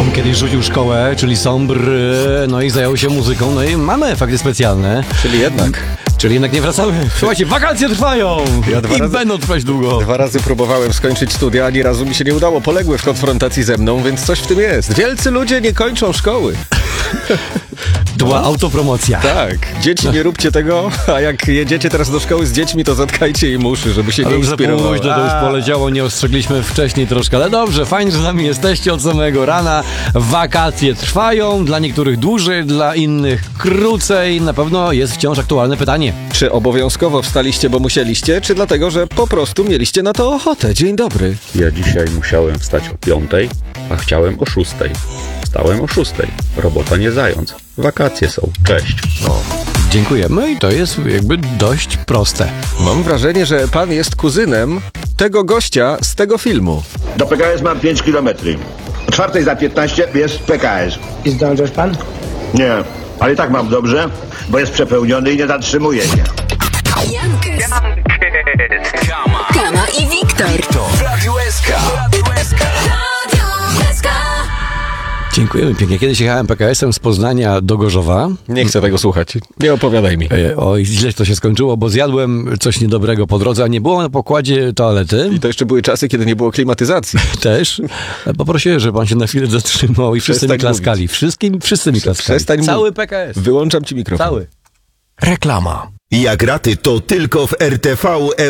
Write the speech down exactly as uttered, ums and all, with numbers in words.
On kiedyś rzucił szkołę, czyli Sombr, no i zajął się muzyką, no i mamy efekty specjalne. Czyli jednak. Czyli jednak nie wracamy. Słuchajcie, wakacje trwają Ja dwa i razy- będą trwać długo. Dwa razy próbowałem skończyć studia, ani razu mi się nie udało. Poległy w konfrontacji ze mną, więc coś w tym jest. Wielcy ludzie nie kończą szkoły. To była autopromocja. Tak, dzieci nie róbcie tego, a jak jedziecie teraz do szkoły z dziećmi, to zatkajcie im uszy, żeby się Ale nie już za inspirowały. późno, to już A. poleciało, nie ostrzegliśmy wcześniej troszkę, ale dobrze, fajnie, że z nami jesteście od samego rana. Wakacje trwają, dla niektórych dłużej, dla innych krócej. Na pewno jest wciąż aktualne pytanie. Czy obowiązkowo wstaliście, bo musieliście, czy dlatego, że po prostu mieliście na to ochotę? Dzień dobry. Ja dzisiaj musiałem wstać o piątej, a chciałem o szóstej. Wstałem o szóstej. Robota nie zając. Wakacje są. Cześć. Dziękujemy i to jest jakby dość proste. Mam wrażenie, że pan jest kuzynem tego gościa z tego filmu. Do P K S mam pięć kilometrów. O czwartej za piętnaście jest P K S. I zdążysz pan? Nie, ale i tak mam dobrze, bo jest przepełniony i nie zatrzymuje się. Jankes, Kama i Wiktor. Radio S K. Dziękujemy pięknie. Kiedyś jechałem P K S-em z Poznania do Gorzowa. Nie chcę tego słuchać. Nie opowiadaj mi. E, Oj, źle to się skończyło, bo zjadłem coś niedobrego po drodze, a nie było na pokładzie toalety. I to jeszcze były czasy, kiedy nie było klimatyzacji. Też. Poprosiłem, żeby pan się na chwilę zatrzymał i wszyscy Przestań mi klaskali. Wszystkim, wszyscy mi klaskali. Przestań Cały mówić. P K S. Wyłączam ci mikrofon. Cały. Reklama. Jak raty to tylko w R T V.